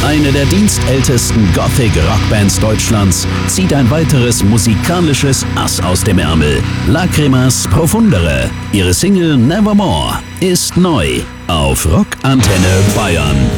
Eine der dienstältesten Gothic-Rockbands Deutschlands zieht ein weiteres musikalisches Ass aus dem Ärmel. Lacrimas Profundere. Ihre Single Nevermore ist neu auf Rock Antenne Bayern.